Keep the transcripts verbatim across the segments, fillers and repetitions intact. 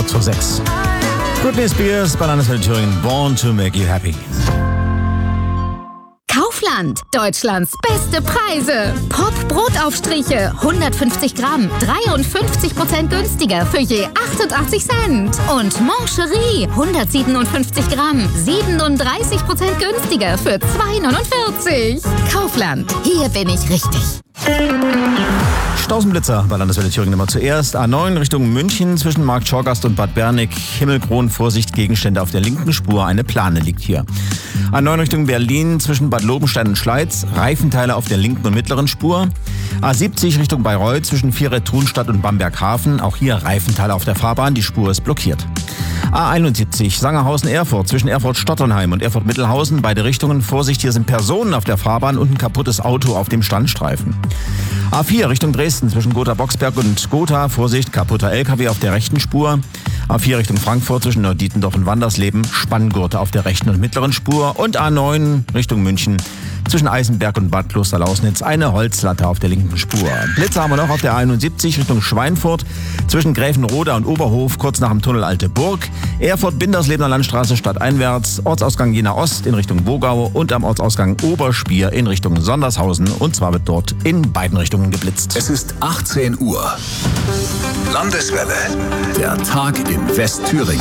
kurz vor sechs. Britney Spears bei Landeswelle Thüringen, Born to Make You Happy. Kaufland, Deutschlands beste Preise. Pop-Brotaufstriche, hundertfünfzig Gramm, dreiundfünfzig Prozent günstiger für je achtundachtzig Cent. Und Moncherie, hundertsiebenundfünfzig Gramm, siebenunddreißig Prozent günstiger für zwei neunundvierzig. Kaufland, hier bin ich richtig. Stausenblitzer bei Landeswelle Thüringen immer zuerst. A neun Richtung München zwischen Markt Schorgast und Bad Bernig. Himmelkron, Vorsicht, Gegenstände auf der linken Spur. Eine Plane liegt hier. A neun Richtung Berlin zwischen Bad Lobenstein und Schleiz. Reifenteile auf der linken und mittleren Spur. A siebzig Richtung Bayreuth zwischen Vieret-Thunstadt und Bamberg-Hafen. Auch hier Reifenteile auf der Fahrbahn. Die Spur ist blockiert. A einundsiebzig Sangerhausen-Erfurt zwischen Erfurt-Stotternheim und Erfurt-Mittelhausen. Beide Richtungen. Vorsicht, hier sind Personen auf der Fahrbahn und ein kaputtes Auto auf dem Standstreifen. A vier Richtung Dresden zwischen Gotha-Boxberg und Gotha. Vorsicht, kaputter L K W auf der rechten Spur. A vier Richtung Frankfurt zwischen Neudietendorf und Wandersleben. Spanngurte auf der rechten und mittleren Spur. Und A neun Richtung München zwischen Eisenberg und Bad Klosterlausnitz. Eine Holzlatte auf der linken Spur. Blitze haben wir noch auf der einundsiebzig Richtung Schweinfurt zwischen Gräfenroda und Oberhof, kurz nach dem Tunnel Alte Burg. Erfurt, Binderslebener Landstraße stadteinwärts. Ortsausgang Jena Ost in Richtung Wogau und am Ortsausgang Oberspier in Richtung Sondershausen. Und zwar wird dort in beiden Richtungen geblitzt. Es ist achtzehn Uhr. Landeswelle. Der Tag in Westthüringen.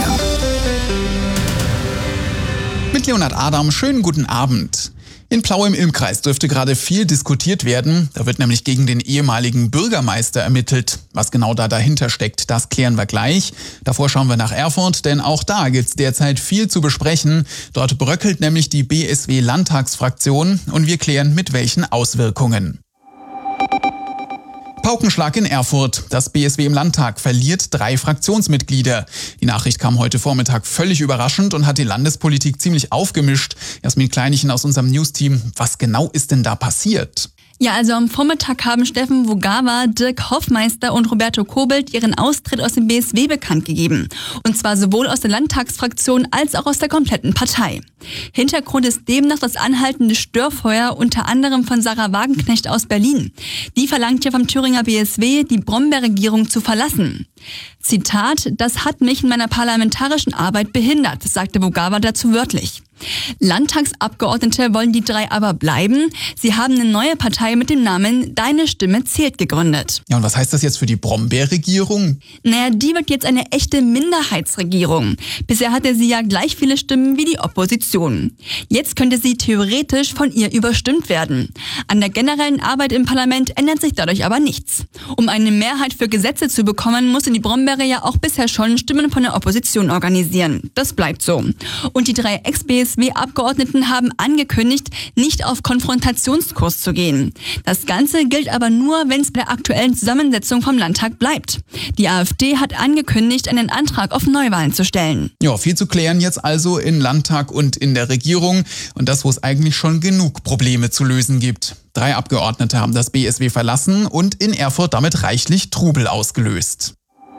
Mit Leonhard Adam, schönen guten Abend. In Plaue im Ilm-Kreis dürfte gerade viel diskutiert werden. Da wird nämlich gegen den ehemaligen Bürgermeister ermittelt. Was genau da dahinter steckt, das klären wir gleich. Davor schauen wir nach Erfurt, denn auch da gibt's derzeit viel zu besprechen. Dort bröckelt nämlich die B S W-Landtagsfraktion und wir klären, mit welchen Auswirkungen. Paukenschlag in Erfurt. Das B S W im Landtag verliert drei Fraktionsmitglieder. Die Nachricht kam heute Vormittag völlig überraschend und hat die Landespolitik ziemlich aufgemischt. Jasmin Kleinichen aus unserem Newsteam. Was genau ist denn da passiert? Ja, also am Vormittag haben Steffen Vogawa, Dirk Hoffmeister und Roberto Kobelt ihren Austritt aus dem B S W bekannt gegeben. Und zwar sowohl aus der Landtagsfraktion als auch aus der kompletten Partei. Hintergrund ist demnach das anhaltende Störfeuer unter anderem von Sarah Wagenknecht aus Berlin. Die verlangt ja vom Thüringer B S W, die Brombeer-Regierung zu verlassen. Zitat, das hat mich in meiner parlamentarischen Arbeit behindert, sagte Vogawa dazu wörtlich. Landtagsabgeordnete wollen die drei aber bleiben. Sie haben eine neue Partei mit dem Namen Deine Stimme zählt gegründet. Ja, und was heißt das jetzt für die Brombeer-Regierung? Naja, die wird jetzt eine echte Minderheitsregierung. Bisher hatte sie ja gleich viele Stimmen wie die Opposition. Jetzt könnte sie theoretisch von ihr überstimmt werden. An der generellen Arbeit im Parlament ändert sich dadurch aber nichts. Um eine Mehrheit für Gesetze zu bekommen, mussten die Brombeere ja auch bisher schon Stimmen von der Opposition organisieren. Das bleibt so. Und die drei Ex-B S W-Abgeordneten haben angekündigt, nicht auf Konfrontationskurs zu gehen. Das Ganze gilt aber nur, wenn es bei der aktuellen Zusammensetzung vom Landtag bleibt. Die AfD hat angekündigt, einen Antrag auf Neuwahlen zu stellen. Ja, viel zu klären jetzt also in Landtag und in der Regierung. Und das, wo es eigentlich schon genug Probleme zu lösen gibt. Drei Abgeordnete haben das B S W verlassen und in Erfurt damit reichlich Trubel ausgelöst.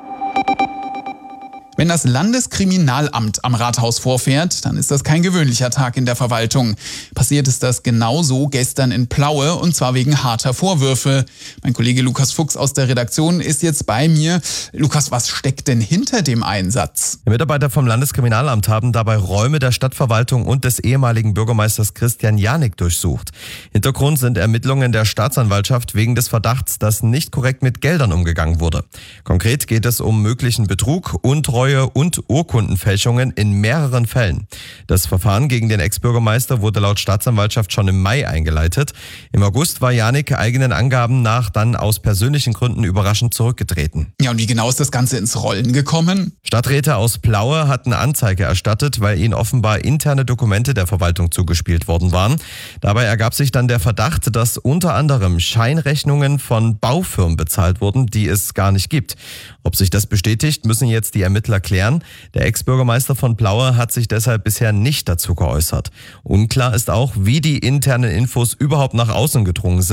Wenn das Landeskriminalamt am Rathaus vorfährt, dann ist das kein gewöhnlicher Tag in der Verwaltung. Passiert ist das genauso gestern in Plaue und zwar wegen harter Vorwürfe. Mein Kollege Lukas Fuchs aus der Redaktion ist jetzt bei mir. Lukas, was steckt denn hinter dem Einsatz? Die Mitarbeiter vom Landeskriminalamt haben dabei Räume der Stadtverwaltung und des ehemaligen Bürgermeisters Christian Janik durchsucht. Hintergrund sind Ermittlungen der Staatsanwaltschaft wegen des Verdachts, dass nicht korrekt mit Geldern umgegangen wurde. Konkret geht es um möglichen Betrug, Untreue und Urkundenfälschungen in mehreren Fällen. Das Verfahren gegen den Ex-Bürgermeister wurde laut Staatsanwaltschaft schon im Mai eingeleitet. Im August war Janik eigenen Angaben nach dann aus persönlichen Gründen überraschend zurückgetreten. Ja, und wie genau ist das Ganze ins Rollen gekommen? Stadträte aus Plaue hatten Anzeige erstattet, weil ihnen offenbar interne Dokumente der Verwaltung zugespielt worden waren. Dabei ergab sich dann der Verdacht, dass unter anderem Scheinrechnungen von Baufirmen bezahlt wurden, die es gar nicht gibt. Ob sich das bestätigt, müssen jetzt die Ermittler klären. Der Ex-Bürgermeister von Plaue hat sich deshalb bisher nicht dazu geäußert. Unklar ist auch, wie die internen Infos überhaupt nach außen gedrungen sind.